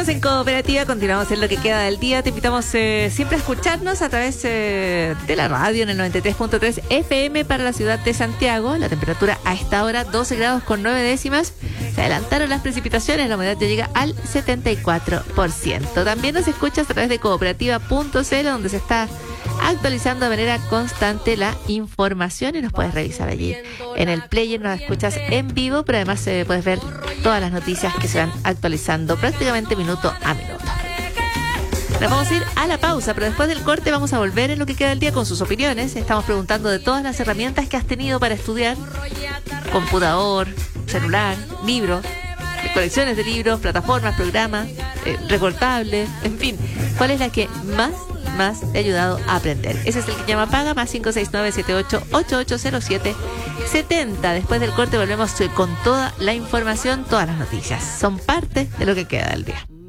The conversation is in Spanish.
Seguimos en Cooperativa, continuamos en lo que queda del día. Te invitamos siempre a escucharnos a través de la radio en el 93.3 FM para la ciudad de Santiago. La temperatura a esta hora 12 grados con 9 décimas. Se adelantaron las precipitaciones, la humedad ya llega al 74%. También nos escuchas a través de cooperativa.cl, donde se está actualizando de manera constante la información y nos puedes revisar allí en el player, nos escuchas en vivo, pero además puedes ver todas las noticias que se van actualizando prácticamente minuto a minuto. Nos vamos a ir a la pausa, pero después del corte vamos a volver en lo que queda del día con sus opiniones. Estamos preguntando de todas las herramientas que has tenido para estudiar: computador, celular, libros, colecciones de libros, plataformas, programas, recortables, en fin, ¿cuál es la que más te ha ayudado a aprender? Ese es el que llama Paga, más 569-78880770. Después del corte volvemos con toda la información, todas las noticias. Son parte de lo que queda del día.